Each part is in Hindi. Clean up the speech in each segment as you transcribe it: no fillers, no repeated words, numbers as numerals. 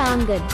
आंगन।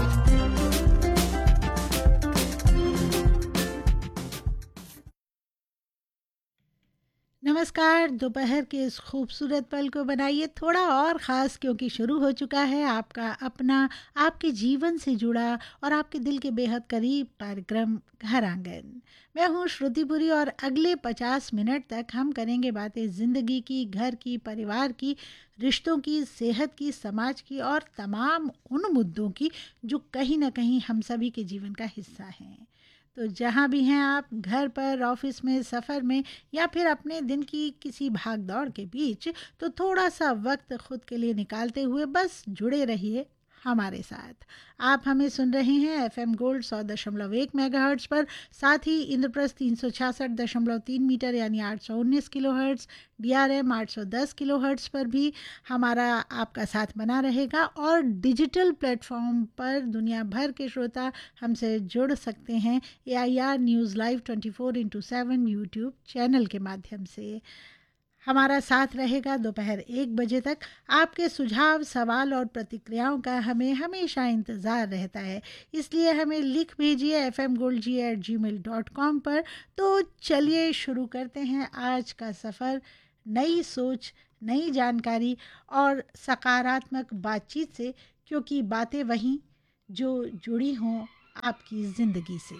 नमस्कार। दोपहर के इस खूबसूरत पल को बनाइए थोड़ा और ख़ास, क्योंकि शुरू हो चुका है आपका अपना, आपके जीवन से जुड़ा और आपके दिल के बेहद करीब कार्यक्रम घर आंगन। मैं हूँ श्रुतिपुरी और अगले 50 मिनट तक हम करेंगे बातें ज़िंदगी की, घर की, परिवार की, रिश्तों की, सेहत की, समाज की और तमाम उन मुद्दों की जो कहीं ना कहीं हम सभी के जीवन का हिस्सा हैं। तो जहाँ भी हैं आप, घर पर, ऑफिस में, सफ़र में या फिर अपने दिन की किसी भाग दौड़ के बीच, तो थोड़ा सा वक्त खुद के लिए निकालते हुए बस जुड़े रहिए हमारे साथ। आप हमें सुन रहे हैं एफएम गोल्ड 100.1 मेगाहर्ट्ज़ पर, साथ ही इंद्रप्रस्थ 366.3 मीटर यानी 819 किलोहर्ट्ज़, डीआरएम 810 किलोहर्ट्ज़ पर भी हमारा आपका साथ बना रहेगा। और डिजिटल प्लेटफॉर्म पर दुनिया भर के श्रोता हमसे जुड़ सकते हैं AIR news live 24/7 YouTube channel के माध्यम से। हमारा साथ रहेगा दोपहर 1 बजे तक। आपके सुझाव, सवाल और प्रतिक्रियाओं का हमें हमेशा इंतज़ार रहता है, इसलिए हमें लिख भेजिए fmgoldg@gmail.com पर। तो चलिए शुरू करते हैं आज का सफ़र नई सोच, नई जानकारी और सकारात्मक बातचीत से, क्योंकि बातें वहीं जो जुड़ी हों आपकी ज़िंदगी से।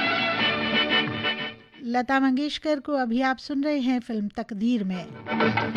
लता मंगेशकर को अभी आप सुन रहे हैं फिल्म तकदीर में।